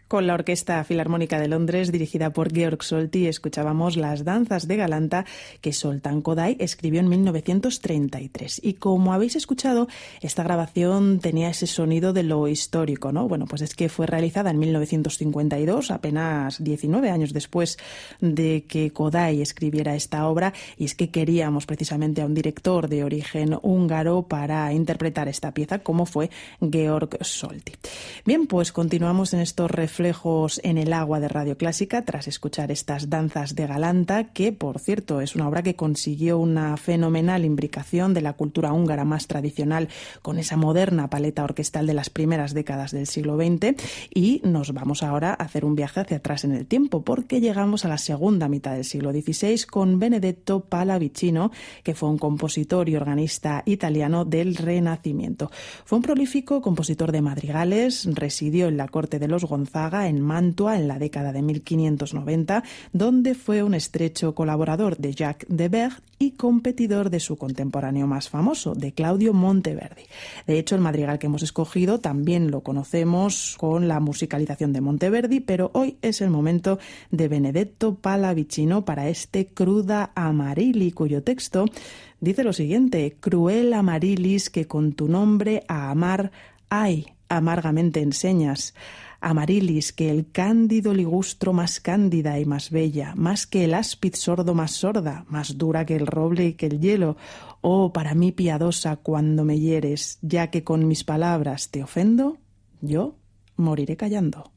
Con la Orquesta Filarmónica de Londres, dirigida por Georg Solti, escuchábamos Las danzas de Galanta, que Zoltán Kodály escribió en 1933. Y como habéis escuchado, esta grabación tenía ese sonido de lo histórico, ¿no? Bueno, pues es que fue realizada en 1952, apenas 19 años después de que Kodály escribiera esta obra, y es que queríamos precisamente a un director de origen húngaro para interpretar esta pieza, como fue Georg Solti. Bien, pues continuamos en estos reflejos en el agua de Radio Clásica tras escuchar estas danzas de Galanta, que por cierto es una obra que consiguió una fenomenal imbricación de la cultura húngara más tradicional con esa moderna paleta orquestal de las primeras décadas del siglo XX. Y nos vamos ahora a hacer un viaje hacia atrás en el tiempo, porque llegamos a la segunda mitad del siglo XVI con Benedetto Pallavicino, que fue un compositor y organista italiano del Renacimiento. Fue un prolífico compositor de madrigales, residió en la corte de los Gonzaga en Mantua en la década de 1590, donde fue un estrecho colaborador de Jacques de Bergh y competidor de su contemporáneo más famoso, de Claudio Monteverdi. De hecho, el madrigal que hemos escogido también lo conocemos con la musicalización de Monteverdi, pero hoy es el momento de Benedetto Pallavicino para este Cruda Amarilli, cuyo texto dice lo siguiente: Cruel Amarilis, que con tu nombre a amar, ay, amargamente enseñas. Amarilis, que el cándido ligustro más cándida y más bella, más que el áspid sordo más sorda, más dura que el roble y que el hielo. Oh, para mí piadosa cuando me hieres, ya que con mis palabras te ofendo, yo moriré callando.